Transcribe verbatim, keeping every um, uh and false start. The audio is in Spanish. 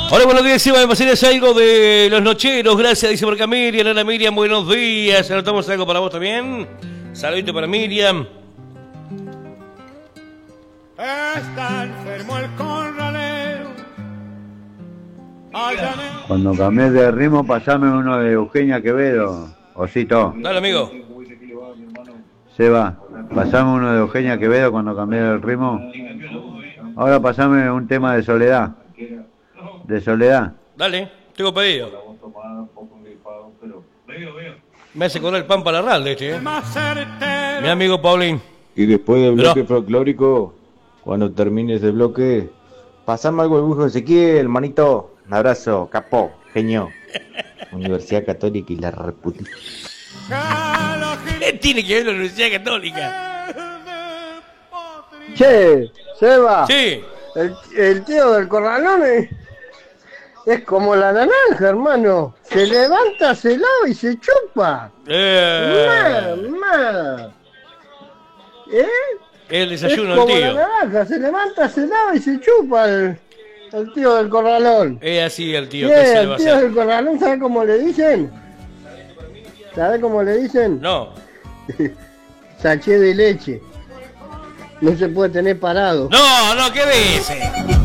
Hola, buenos días, Eva. ¿Me pasarías algo de los nocheros? Gracias, dice por acá Miriam. Hola, Miriam, buenos días. Anotamos algo para vos también. Saludito para Miriam. Está enfermo el corralero. Cuando cambié de ritmo, pasame uno de Eugenia Quevedo. Osito. Dale, amigo. Seba, pasame uno de Eugenia Quevedo cuando cambié el ritmo. Ahora pasame un tema de Soledad. De Soledad. Dale, tengo pedido. Me hace correr el pan para la ral, este, ¿eh? Mi amigo Paulín. Y después del bloque Pero... folclórico, cuando termine ese bloque, pasame algo del bujo Ezequiel, manito. Un abrazo, capo, genio. Universidad Católica y la República. ¿Qué tiene que ver la Universidad Católica? Che, Seba. Sí. El, el tío del corralón es, es como la naranja, hermano. Se levanta, se lava y se chupa. Eh. Mamá. ¿Eh? El desayuno es como del tío. la naranja, se levanta, se lava y se chupa el, el tío del corralón. Es así el tío. ¿Qué? ¿Qué se le va a El tío hacer? del corralón, ¿sabe cómo le dicen? ¿Sabe cómo le dicen? No. Sachet de leche. No se puede tener parado. No, no, ¿qué dice?